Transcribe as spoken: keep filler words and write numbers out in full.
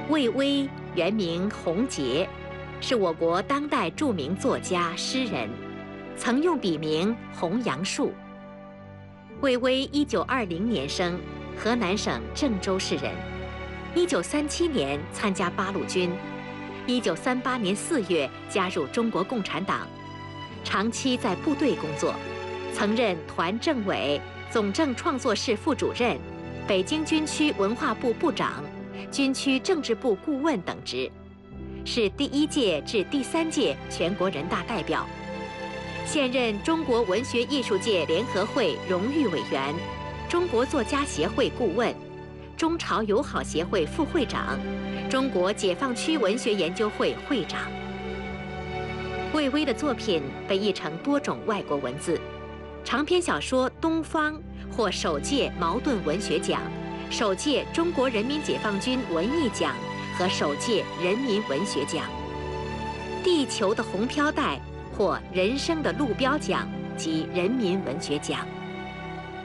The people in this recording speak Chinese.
魏巍原名洪杰，是我国当代著名作家、诗人，曾用笔名洪杨树。魏巍一九二零年生，河南省郑州市人。一九三七年参加八路军，一九三八年四月加入中国共产党，长期在部队工作，曾任团政委、总政创作室副主任、北京军区文化部部长、军区政治部顾问等职，是第一届至第三届全国人大代表，现任中国文学艺术界联合会荣誉委员、中国作家协会顾问、中朝友好协会副会长、中国解放区文学研究会会长。魏巍的作品被译成多种外国文字，长篇小说《东方》获首届茅盾文学奖、首届中国人民解放军文艺奖和首届人民文学奖。《地球的红飘带》获人生的路标奖及人民文学奖。